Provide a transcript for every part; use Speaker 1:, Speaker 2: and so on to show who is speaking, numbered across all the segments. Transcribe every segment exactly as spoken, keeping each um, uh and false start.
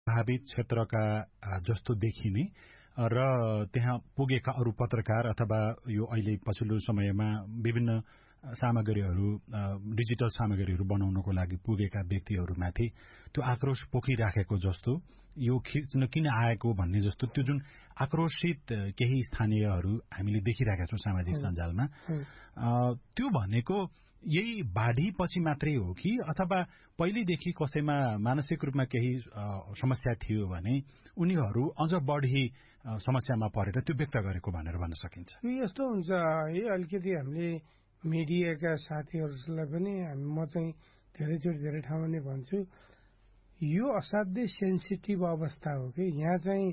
Speaker 1: प्रभावित क्षेत्रका जस्तो देखिने र त्यहाँ पुगेका अरू पत्रकार अथवा यो अहिले पछिल्लो समयमा विभिन्न सामग्रीहरू डिजिटल सामग्रीहरू बनाउनको लागि पुगेका व्यक्तिहरूमाथि त्यो आक्रोश पोखिराखेको जस्तो यो खिच्न किन आएको भन्ने जस्तो त्यो जुन आक्रोशित केही स्थानीयहरू हामीले देखिरहेका छौँ सामाजिक सञ्जालमा त्यो भनेको यही बाढी पछि मात्रै हो कि अथवा पहिलेदेखि कसैमा मानसिक रूपमा केही समस्या थियो भने उनीहरू अझ बढी समस्यामा परेर त्यो व्यक्त गरेको भनेर भन्न सकिन्छ?
Speaker 2: यस्तो हुन्छ है, अलिकति हामीले मिडियाका साथीहरूलाई पनि म चाहिँ धेरैचोटि धेरै ठाउँमा नै भन्छु, यो असाध्यै सेन्सिटिभ अवस्था हो कि यहाँ चाहिँ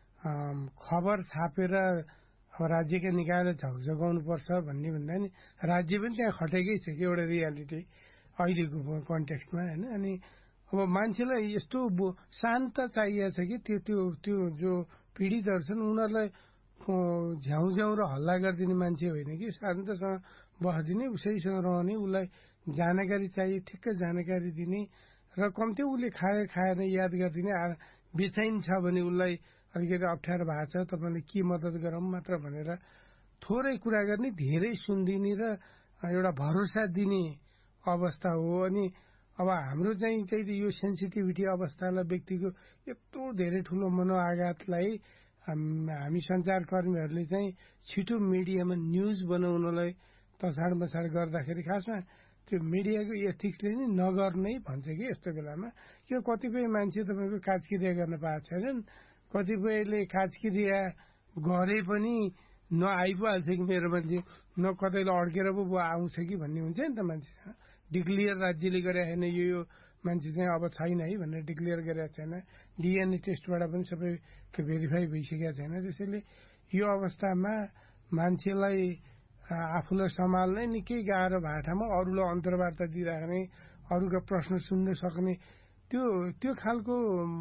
Speaker 2: खबर छापेर राज्यका निकायले झकझगाउनु पर्छ भन्ने भन्दा नि राज्य पनि त्यहाँ खटेकै छ कि एउटा रियालिटी अहिलेको कन्टेक्स्टमा होइन। अनि अब मान्छेलाई यस्तो शान्त चाहिएको छ कि त्यो त्यो त्यो जो पीडितहरू छन् उनीहरूलाई झ्याउ झ्याउ र हल्ला गरिदिने मान्छे होइन कि शान्तसँग बस्दिने, उसैसँग रहने, उसलाई जानकारी चाहिए ठिक्क जानकारी दिने र कम्ती उसले खाए खाएर याद गरिदिने। बेचैन छ भने उसलाई अलिकति अप्ठ्यारो भएको छ, तपाईँले के मद्दत गरौँ मात्र भनेर थोरै कुरा गर्ने, धेरै सुनिदिने र एउटा भरोसा दिने अवस्था हो। अनि अब हाम्रो चाहिँ त्यही यो सेन्सिटिभिटी अवस्थालाई व्यक्तिको यत्रो धेरै ठुलो मनोआघातलाई हामी सञ्चारकर्मीहरूले चाहिँ छिटो मिडियामा न्युज बनाउनलाई तछाड मछाड गर्दाखेरि खासमा त्यो मिडियाको एथिक्सले नि नगर्नै भन्छ कि यस्तो बेलामा। यो कतिपय मान्छे तपाईँको काजक्रिया गर्न पाएको छैनन्, कतिपयले काजक्रिया गरे पनि नआइपुहाल्छ कि मेरो मान्छे न कतैले अड्केर पो आउँछ कि भन्ने हुन्छ नि त मान्छेसँग। डिक्लियर राज्यले गरे होइन यो यो मान्छे चाहिँ अब छैन है भनेर डिक्लियर गरेको छैन, डिएनए टेस्टबाट पनि सबै भेरिफाई भइसकेको छैन। त्यसैले यो अवस्थामा मान्छेलाई आफूलाई सम्हाल्नै निकै गाह्रो भएको ठाउँमा अरूलाई अन्तर्वार्ता दिइराख्ने, अरूका प्रश्न सुन्न सक्ने त्यो त्यो खालको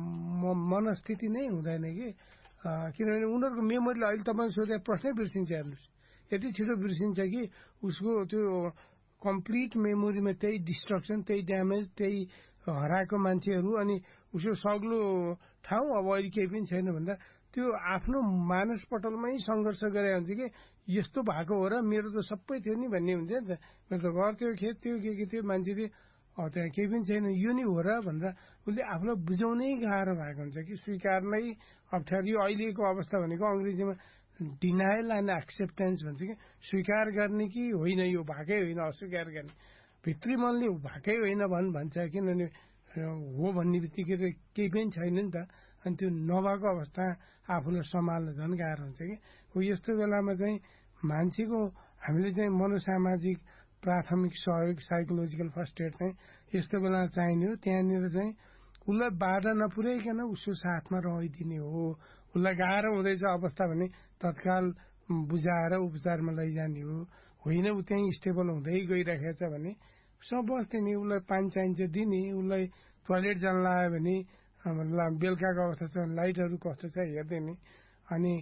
Speaker 2: मनस्थिति नै हुँदैन कि, किनभने उनीहरूको मेमोरीले अहिले तपाईँले सोधेको प्रश्नै बिर्सिन्छ। हेर्नुहोस् यति छिटो बिर्सिन्छ कि उसको त्यो कम्प्लिट मेमोरीमा त्यही डिस्ट्रक्सन, त्यही ड्यामेज, त्यही हराएको मान्छेहरू अनि उसको सग्लो ठाउँ अब अहिले केही पनि छैन भन्दा त्यो आफ्नो मानसपटलमै सङ्घर्ष गरे हुन्छ कि यस्तो भएको हो र मेरो त सबै थियो नि भन्ने हुन्छ नि त। मेरो त घर थियो, खेत थियो, के के थियो, मान्छे थियो, त्यहाँ केही पनि छैन, यो नि हो र भनेर उसले आफूलाई बुझाउनै गाह्रो भएको हुन्छ कि स्वीकार्नै अप्ठ्यारो। यो अहिलेको अवस्था भनेको अङ्ग्रेजीमा डिनायल एन्ड एक्सेप्टेन्स भन्छ कि स्वीकार गर्ने कि होइन यो भएकै होइन, अस्वीकार गर्ने। भित्री मनले भएकै होइन भन् भन्छ, किनभने हो भन्ने बित्तिकै त केही पनि छैन नि त। अनि त्यो नभएको अवस्था आफूलाई सम्हाल्न झन् गाह्रो हुन्छ कि। हो यस्तो बेलामा चाहिँ मान्छेको हामीले चाहिँ मनोसामाजिक प्राथमिक सहयोग, साइकोलोजिकल फर्स्ट एड चाहिँ यस्तो बेला चाहिने हो। त्यहाँनिर चाहिँ उसलाई बाधा नपुर्याइकन उसको साथमा रहिदिने हो। उसलाई गाह्रो हुँदैछ अवस्था भने तत्काल बुझाएर उपचारमा लैजाने हो, होइन ऊ त्यहीँ स्टेबल हुँदै गइरहेको छ भने उसँग बस्दिने, उसलाई पानी चाहिन्छ दिने, उसलाई टोयलेट जान लाग्यो भने बेलुकाको अवस्था छ लाइटहरू कस्तो छ हेरिदिने, अनि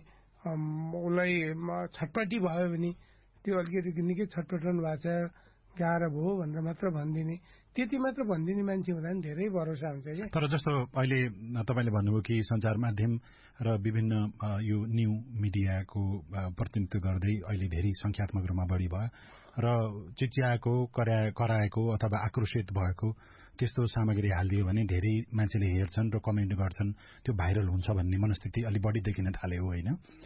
Speaker 2: उसलाई छटपट्टि भयो भने त्यो अलिकति निकै छटपटाउनु भएको छ गाह्रो भयो भनेर मात्र भनिदिने, त्यति मात्र भनिदिने मान्छे हुँदा पनि धेरै भरोसा हुन्छ क्या।
Speaker 1: तर जस्तो अहिले तपाईँले भन्नुभयो कि सञ्चार माध्यम र विभिन्न यो न्यू मिडियाको प्रतिनिधित्व गर्दै अहिले धेरै सङ्ख्यात्मक रूपमा बढी भयो र चिच्याएको करा कराएको अथवा आक्रोशित भएको त्यस्तो सामग्री हालिदियो भने धेरै मान्छेले हेर्छन् र कमेन्ट गर्छन्, त्यो भाइरल हुन्छ भन्ने मनस्थिति अलि बढी देखिन थाल्यो होइन?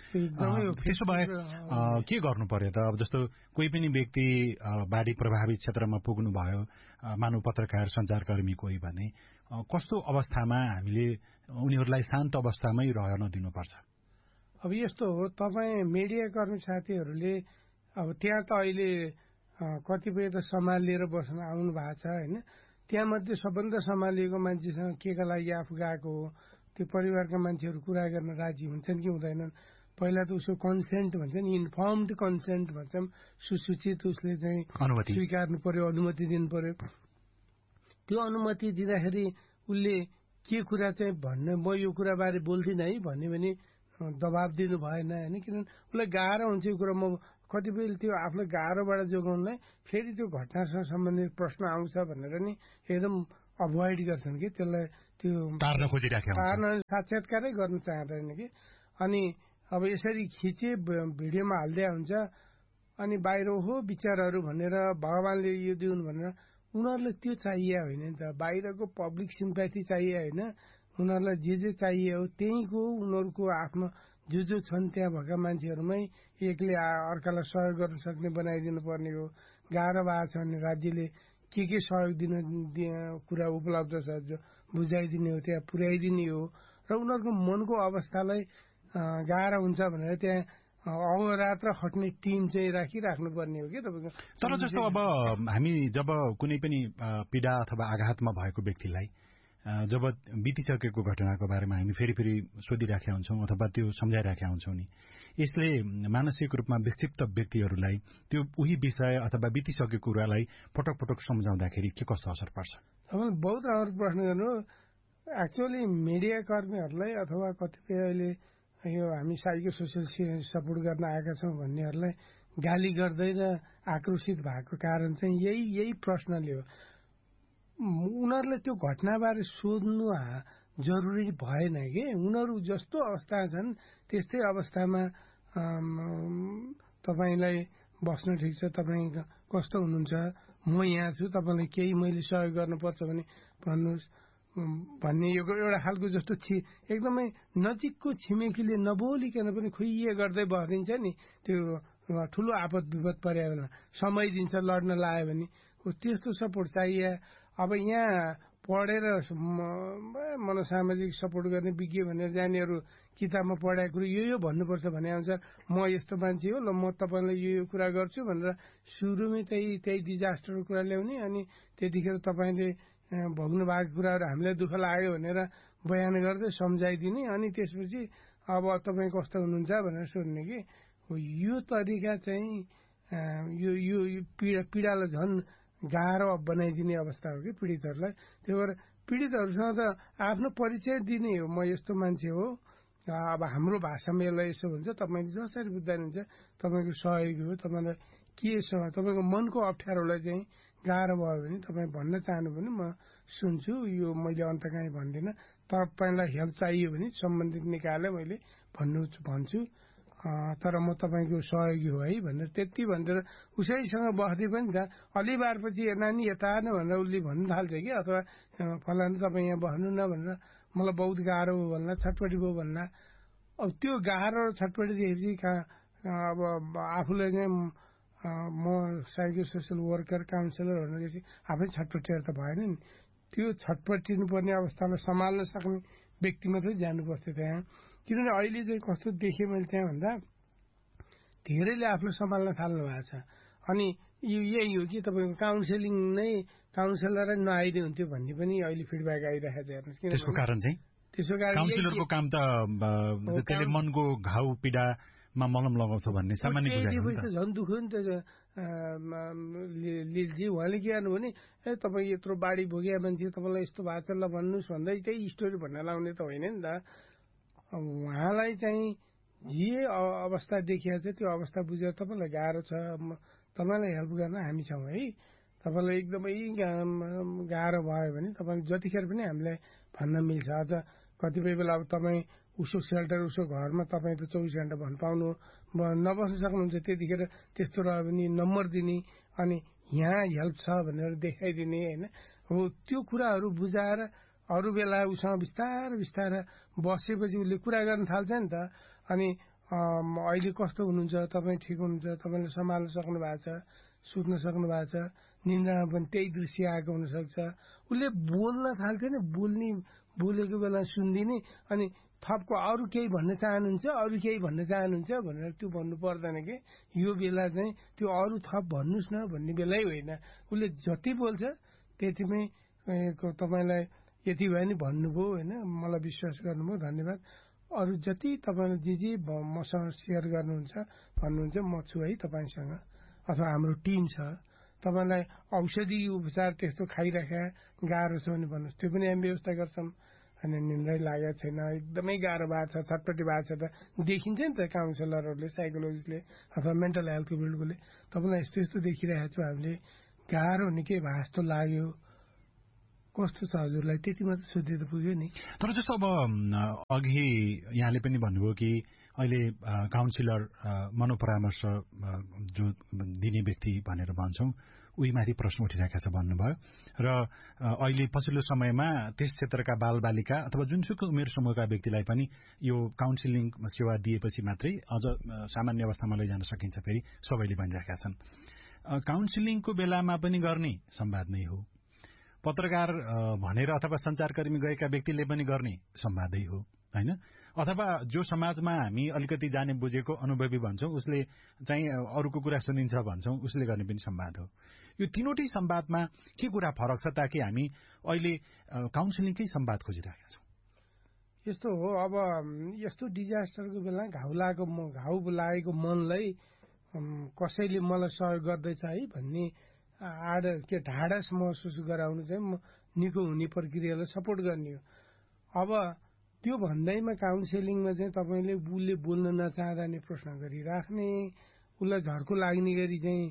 Speaker 1: त्यसो भए के गर्नु पर्यो त? अब जस्तो कोही पनि व्यक्ति बाढी प्रभावित क्षेत्रमा पुग्नु भयो, मानव पत्रकार सञ्चारकर्मी कोही भने कस्तो अवस्थामा हामीले उनीहरूलाई शान्त अवस्थामै रहन दिनुपर्छ?
Speaker 2: अब यस्तो हो, तपाईँ मिडिया कर्मी साथीहरूले अब त्यहाँ त अहिले कतिपय त सम्हालिएर बस्न आउनु भएको छ होइन। त्यहाँ मध्ये सबभन्दा सम्हालिएको मान्छेसँग के का लागि आफू गएको हो, त्यो परिवारका मान्छेहरू कुरा गर्न राजी हुन्छन् कि हुँदैनन्। पहिला त उसको कन्सेन्ट भन्छ नि, इन्फर्मड कन्सेन्ट भन्छौँ, सुसूचित उसले चाहिँ स्वीकार्नु पर्यो, अनुमति दिनु पर्यो। त्यो अनुमति दिँदाखेरि उसले के कुरा चाहिँ भन्ने, म यो कुराबारे बोल्दिनँ है भन्यो भने दबाब दिनु भएन होइन, किनभने उसलाई गाह्रो हुन्छ यो कुरा। म कतिपय त्यो आफूलाई गाह्रोबाट जोगाउनलाई फेरि त्यो घटनासँग सम्बन्धित प्रश्न आउँछ भनेर नि एकदम अभोइड गर्छन् कि त्यसलाई त्यो
Speaker 1: टार्न खोजिराखेको हुन्छ,
Speaker 2: टार्न साक्षात्कारै गर्न चाहँदैन कि। अनि अब यसरी खिचे भिडियोमा हाल्दै हुन्छ, अनि बाहिर हो विचारहरू भनेर भगवानले यो दिउन् भनेर उनीहरूलाई त्यो चाहिए होइन नि त। बाहिरको पब्लिक सिम्प्याथी चाहिए होइन, उनीहरूलाई जे जे चाहिए हो त्यहीँको उनीहरूको आफ्नो जो जो छन् त्यहाँ भएका मान्छेहरूमै एकले अर्कालाई सहयोग गर्न सक्ने बनाइदिनु पर्ने हो। गाह्रो भएको छ भने राज्यले के के सहयोग दिनु कुरा उपलब्ध छ जो बुझाइदिने हो त्यहाँ पुर्याइदिने हो। र उनीहरूको मनको अवस्थालाई गाह्रो हुन्छ भनेर त्यहाँ अहोरात्र खट्ने टिम चाहिँ राखिराख्नु पर्ने हो कि तपाईँको।
Speaker 1: तर जस्तो अब हामी जब कुनै पनि पीडा अथवा आघातमा भएको व्यक्तिलाई जब बितिसकेको घटनाको बारेमा हामी फेरि फेरि सोधिराखेका हुन्छौँ अथवा त्यो सम्झाइराखेका हुन्छौँ नि, यसले मानसिक रूपमा विक्षिप्त व्यक्तिहरूलाई त्यो उही विषय अथवा बितिसकेको कुरालाई पटक पटक सम्झाउँदाखेरि के कस्तो असर पर्छ?
Speaker 2: तपाईँले बहुत राम्रो प्रश्न गर्नु। एक्चुअली मिडिया कर्मीहरूलाई अथवा कतिपय अहिले यो हामी साइको सोसियल सपोर्ट गर्न आएका छौँ भन्नेहरूलाई गाली गर्दै र आक्रोशित भएको कारण चाहिँ यही यही प्रश्नले हो। उनीहरूले त्यो घटनाबारे सोध्नु जरुरी भएन कि। उनीहरू जस्तो अवस्था छन् त्यस्तै अवस्थामा तपाईँलाई बस्न ठिक छ, तपाईँ कस्तो हुनुहुन्छ, म यहाँ छु, तपाईँलाई केही मैले सहयोग गर्नुपर्छ भने भन्नुहोस् भन्ने यो एउटा खालको जस्तो छि एकदमै नजिकको छिमेकीले नबोलिकन पनि खुइए गर्दै बस्दिन्छ नि। त्यो ठुलो आपद विपद पर्यो भने समय दिन्छ लड्न लायो भने त्यस्तो सपोर्ट चाहिए। अब यहाँ पढेर मनोसामाजिक सपोर्ट गर्ने विज्ञ भनेर जानेहरू किताबमा पढाएको कुरो यो यो भन्नुपर्छ भने अनुसार म यस्तो मान्छे हो ल म तपाईँलाई यो यो कुरा गर्छु भनेर सुरुमै त्यही त्यही डिजास्टरको कुरा ल्याउने, अनि त्यतिखेर तपाईँले भोग्नु भएको कुराहरू हामीलाई दुःख लाग्यो भनेर बयान गर्दै सम्झाइदिने, अनि त्यसपछि अब तपाईँ कस्तो हुनुहुन्छ भनेर सोध्ने कि। यो तरिका चाहिँ यो यो पीडा पीडालाई झन् गाह्रो बनाइदिने अवस्था हो कि पीडितहरूलाई। त्यही भएर पीडितहरूसँग त आफ्नो परिचय दिने हो, म यस्तो मान्छे हो, अब हाम्रो भाषामा यसलाई यसो हुन्छ, तपाईँले जसरी बुझ्नुहुन्छ तपाईँको सहयोग हो, तपाईँलाई के छ तपाईँको मनको अप्ठ्यारोलाई चाहिँ गाह्रो भयो भने तपाईँ भन्न चाहनु भने म सुन्छु, यो मैले अन्त कहीँ भन्दिनँ। तपाईँलाई हेल्प चाहियो भने सम्बन्धित निकायलाई मैले भन्नु भन्छु, तर म तपाईँको सहयोगी हो है भनेर त्यति भनेर उसैसँग बस्दै पनि त अलि बारपछि नानी यता न भनेर उसले भन्नु थाल्छ कि, अथवा फलानु तपाईँ यहाँ बस्नु न भनेर मलाई बहुत गाह्रो भयो भन्ला, छटपटी भयो भन्ला। अब त्यो गाह्रो छटपटी देखेपछि कहाँ अब आफूलाई चाहिँ म साइको सोसियल वर्कर काउन्सिलर भनेपछि आफै छटपटिएर त भएन नि। त्यो छटपटिनु पर्ने अवस्थालाई सम्हाल्न सक्ने व्यक्ति मात्रै जानुपर्छ त्यहाँ। किनभने अहिले चाहिँ कस्तो देखेँ मैले त्यहाँ भन्दा धेरैले आफूलाई सम्हाल्न थाल्नु भएको छ। अनि यो यही हो कि तपाईँको काउन्सिलिङ नै काउन्सिलरै नआइदिए हुन्थ्यो भन्ने पनि अहिले फिडब्याक आइरहेको छ। हेर्नुहोस् किन
Speaker 1: त्यसको कारण चाहिँ
Speaker 2: त्यसको कारण
Speaker 1: काउन्सिलरको काम त त्यसले मनको घाउ पीडामा मलम लगाउँछ भन्ने सामान्य बुझाइ हो नि त।
Speaker 2: झन् दुःख नि त लिलजी। उहाँले के गर्नु भने ए तपाईँ यत्रो बाढी भोगे मान्छे तपाईँलाई यस्तो भएको छ ल भन्नुहोस् भन्दै त्यही स्टोरी भन्न लाउने त होइन नि त। उहाँलाई चाहिँ जे अवस्था देखिएको छ त्यो अवस्था बुझेर तपाईँलाई गाह्रो छ, तपाईँलाई हेल्प गर्न हामी छौँ है। तपाईँलाई एकदमै गाह्रो भयो भने तपाईँ जतिखेर पनि हामीलाई भन्न मिल्छ। अझ कतिपय बेला अब तपाईँ उसो सेल्टर उसो घरमा तपाईँ त चौबिस घन्टा भन्न पाउनु नबस्नु सक्नुहुन्छ, त्यतिखेर त्यस्तो रह्यो भने नम्बर दिने, अनि यहाँ हेल्प छ भनेर देखाइदिने होइन। हो त्यो कुराहरू बुझाएर अरू बेला उसँग बिस्तारै बिस्तारै बसेपछि उसले कुरा गर्न थाल्छ नि त। अनि अहिले कस्तो हुनुहुन्छ, तपाईँ ठिक हुनुहुन्छ, तपाईँले सम्हाल्न सक्नु भएको छ, सुत्न सक्नु भएको छ, निन्द्रामा पनि त्यही दृश्य आएको हुनसक्छ। उसले बोल्न थाल्छ नि, बोल्ने बोलेको बेला सुनिदिने, अनि थपको अरू केही भन्न चाहनुहुन्छ अरू केही भन्न चाहनुहुन्छ भनेर त्यो भन्नु पर्दैन कि। यो बेला चाहिँ त्यो अरू थप भन्नुहोस् न भन्ने बेलै होइन। उसले जति बोल्छ त्यतिमै तपाईँलाई यति भयो नि भन्नुभयो होइन, मलाई विश्वास गर्नुभयो धन्यवाद। अरू जति तपाईँले जे जे मसँग सेयर गर्नुहुन्छ भन्नुहुन्छ म छु है तपाईँसँग, अथवा हाम्रो टिम छ। तपाईँलाई औषधि उपचार त्यस्तो खाइराख्या गाह्रो छ भने भन्नुहोस्, त्यो पनि हामी व्यवस्था गर्छौँ। अनि निन्द्रै लागेको छैन, एकदमै गाह्रो भएको छ, छटपट्टि भएको छ त देखिन्छ नि त काउन्सिलरहरूले, साइकोलोजिस्टले अथवा मेन्टल हेल्थको फिल्डकोले तपाईँलाई यस्तो यस्तो देखिरहेको छु हामीले, गाह्रो हुने के भए जस्तो लाग्यो कस्तो छ हजुरलाई त्यति मात्र सोधे त पुग्यो नि।
Speaker 1: तर जस्तो अब अघि यहाँले पनि भन्नुभयो कि अहिले काउन्सिलर मनोपरामर्श जो दिने व्यक्ति भनेर भन्छौँ उहीमाथि प्रश्न उठिरहेका छ भन्नुभयो र अहिले पछिल्लो समयमा त्यस क्षेत्रका बालबालिका अथवा जुनसुकै उमेर समूहका व्यक्तिलाई पनि यो काउन्सिलिङ सेवा दिएपछि मात्रै अझ सामान्य अवस्थामा लैजान सकिन्छ फेरि सबैले भनिरहेका छन्। काउन्सिलिङको बेलामा पनि गर्ने संवाद नै हो, पत्रकार भनेर अथवा सञ्चारकर्मी गएका व्यक्तिले पनि गर्ने संवादै हो हैन, अथवा जो समाजमा हामी अलिकति जाने बुझेको अनुभवी भन्छौँ उसले चाहिँ अरूको कुरा सुनिन्छ भन्छौँ उसले गर्ने पनि संवाद हो। यो तीनवटै संवादमा के कुरा फरक छ ताकि हामी अहिले काउन्सिलिङकै संवाद खोजिरहेका छौँ?
Speaker 2: यस्तो हो, अब यस्तो डिजास्टरको बेला घाउ लागेको घाउ लागेको मनलाई कसैले मलाई सहयोग गर्दैछ है भन्ने आड के ढाडस महसुस गराउनु चाहिँ म निको हुने प्रक्रियालाई सपोर्ट गर्ने हो। अब त्यो भन्दैमा काउन्सिलिङमा चाहिँ तपाईँले उसले बोल्न नचाहँदा नै प्रश्न गरिराख्ने, उसलाई झर्को लाग्ने गरी चाहिँ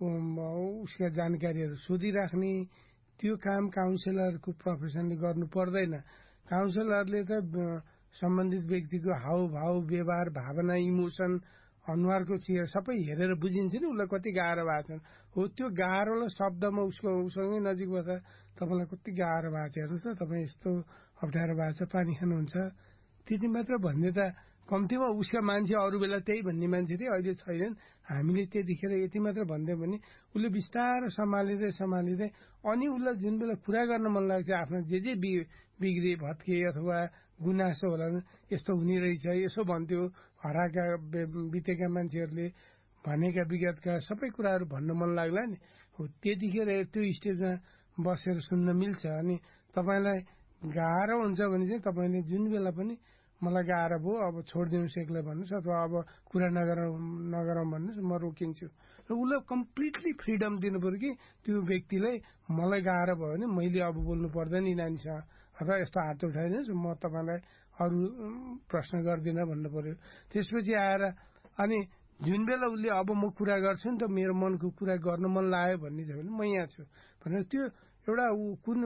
Speaker 2: उसका जानकारीहरू सोधिराख्ने, त्यो काम काउन्सिलरको प्रोफेसनले गर्नु पर्दैन। काउन्सिलरले त सम्बन्धित व्यक्तिको हावभाव, व्यवहार, भावना, इमोसन, अनुहारको चिया सबै हेरेर बुझिन्छ नि उसलाई कति गाह्रो भएको छ। हो त्यो गाह्रोलाई शब्दमा उसको उसँगै नजिक बस्दा तपाईँलाई कति गाह्रो भएको छ हेर्नुहोस् त, तपाईँ यस्तो अप्ठ्यारो भएको छ, पानी खानुहुन्छ, त्यति मात्र भन्ने त कम्तीमा उसका मान्छे अरू बेला त्यही भन्ने मान्छे थिए, अहिले छैनन्। हामीले त्यतिखेर यति मात्र भनिदियो भने उसले बिस्तारो सम्हालिँदै सम्हालिँदै अनि उसलाई जुन बेला कुरा गर्न मन लाग्छ आफ्नो जे जे बिग्रे भत्के अथवा गुनासो होला यस्तो हुने रहेछ यसो भन्थ्यो, हराएका बितेका मान्छेहरूले भनेका विगतका सबै कुराहरू भन्न मन लाग्ला नि, हो त्यतिखेर त्यो स्टेजमा बसेर सुन्न मिल्छ। अनि तपाईँलाई गाह्रो हुन्छ भने चाहिँ तपाईँले जुन बेला पनि मलाई गाह्रो भयो अब छोडिदिनुहोस् एक्लै भन्नुहोस् अथवा अब कुरा नगरौँ नगरौँ भन्नुहोस्, म रोकिन्छु। र उसलाई कम्प्लिटली फ्रिडम दिनु पऱ्यो कि त्यो व्यक्तिलाई मलाई गाह्रो भयो भने मैले अब बोल्नु पर्दैन नानीसँग अथवा यस्तो हात उठाइदिनुहोस् म तपाईँलाई अरू प्रश्न गर्दिनँ भन्नु पऱ्यो। त्यसपछि आएर अनि जुन बेला उसले अब म कुरा गर्छु नि त मेरो मनको कुरा गर्न मन लाग्यो भन्ने छ भने म यहाँ छु भनेर त्यो एउटा कुन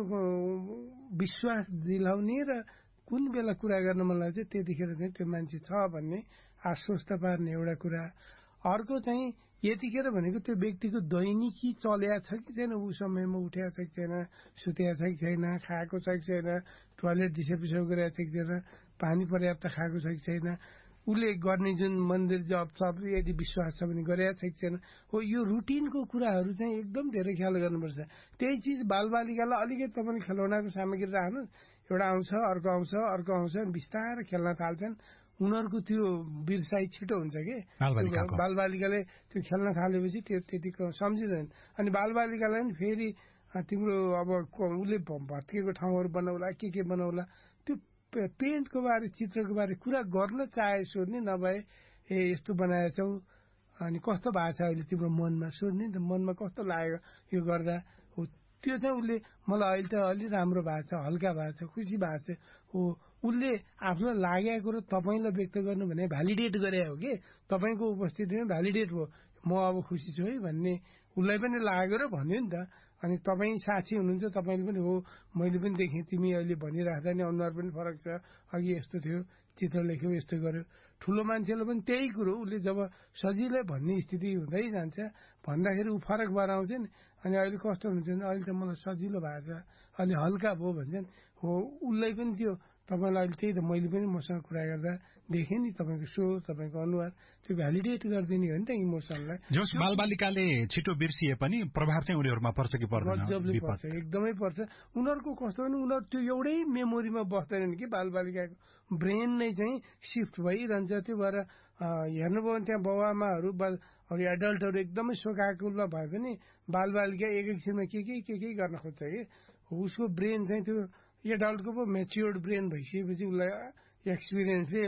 Speaker 2: विश्वास दिलाउने र कुन बेला कुरा गर्न मन लाग्छ त्यतिखेर चाहिँ त्यो मान्छे छ भन्ने आश्वस्त पार्ने एउटा कुरा। अर्को चाहिँ यतिखेर भनेको त्यो व्यक्तिको दैनिकी चल्या छ कि छैन, ऊ समयमा उठेको छ कि छैन, सुतेको छ कि छैन, खाएको छ कि छैन, टोयलेट दिशा पिसाब गरेको छ कि छैन, पानी पर्याप्त खाएको छ कि छैन, उसले गर्ने जुन मन्दिर जप सब यदि विश्वास छ भने गरेको छ कि छैन, हो यो रुटिनको कुराहरू चाहिँ एकदम धेरै ख्याल गर्नुपर्छ। त्यही चिज बालबालिकालाई अलिकति तपाईँले खेलौनाको सामग्री राख्नु, एउटा आउँछ अर्को आउँछ अर्को आउँछ बिस्तारै खेल्न थाल्छन्, उनीहरूको त्यो बिर्साइ छिटो हुन्छ कि बालबालिकाले त्यो खेल्न थालेपछि त्यो त्यतिको सम्झिँदैन। अनि बालबालिकालाई पनि फेरि तिम्रो अब उसले भत्केको ठाउँहरू बनाउला के के बनाउला त्यो पेन्टको बारे चित्रको बारे कुरा गर्न चाहे सोध्ने, नभए ए यस्तो बनाएछौ अनि कस्तो भएको छ अहिले तिम्रो मनमा सोध्ने नि त, मनमा कस्तो लाग्यो यो गर्दा, हो त्यो चाहिँ उसले मलाई अहिले त अलि राम्रो भएको छ, हल्का भएको छ, खुसी भएको छ, हो उसले आफ्नो लागेको कुरो तपाईँलाई व्यक्त गर्नु भने भ्यालिडेट गरे हो कि तपाईँको उपस्थितिमा भ्यालिडेट भयो, म अब खुसी छु है भन्ने उसलाई पनि लागेको र भन्यो नि त। अनि तपाईँ साक्षी हुनुहुन्छ, तपाईँले पनि हो मैले पनि देखेँ तिमी अहिले भनिराख्दा नि अनुहार पनि फरक छ, अघि यस्तो थियो चित्र लेख्यौ यस्तो गर्यो। ठुलो मान्छेलाई पनि त्यही कुरो उसले जब सजिलै भन्ने स्थिति हुँदै जान्छ भन्दाखेरि ऊ फरक भएर आउँछ नि। अनि अहिले कस्तो हुन्छ भने अहिले त मलाई सजिलो भएको छ, अलि हल्का भयो भन्छन्, हो उसलाई पनि त्यो तपाईँलाई अहिले त्यही त मैले पनि मसँग कुरा गर्दा देखेँ नि तपाईँको स्वर तपाईँको अनुहार त्यो भ्यालिडेट गरिदिने हो नि त इमोसनलाई।
Speaker 1: जस बालबालिकाले छिटो बिर्सिए पनि प्रभाव चाहिँ उनीहरूमा पर्छ कि पर्दैन?
Speaker 2: गजबले पर्छ, एकदमै पर्छ। उनीहरूको कस्तो भने उनीहरू त्यो एउटै मेमोरीमा बस्दैनन् कि बालबालिकाको ब्रेन नै चाहिँ सिफ्ट भइरहन्छ। त्यो भएर हेर्नुभयो भने त्यहाँ बाबुआमाहरू अरू एडल्टहरू एकदमै सोकाकुल भए पनि बालबालिका एक एकछिनमा के के के के गर्न खोज्छ कि उसको ब्रेन चाहिँ त्यो एडल्टको पो मेच्योर्ड ब्रेन भइसकेपछि उसलाई एक्सपिरियन्सले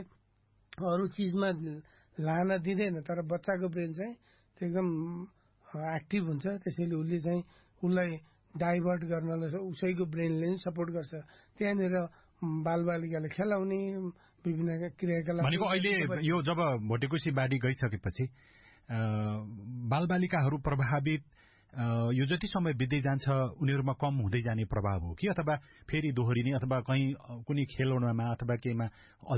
Speaker 2: अरू चिजमा लान दिँदैन, तर बच्चाको ब्रेन चाहिँ त्यो एकदम एक्टिभ हुन्छ, त्यसैले उसले चाहिँ उसलाई डाइभर्ट गर्नलाई उसैको ब्रेनले नै सपोर्ट गर्छ। त्यहाँनिर बालबालिकाले खेलाउने विभिन्न क्रियाकलाप
Speaker 1: भनेको अहिले यो जब भोटेकुसी बाढी गइसकेपछि बालबालिकाहरू प्रभावित यो जति समय बित्दै जान्छ उनीहरूमा कम हुँदै जाने प्रभाव हो कि अथवा फेरि दोहोरिने अथवा कहीँ कुनै खेलौनामा अथवा केहीमा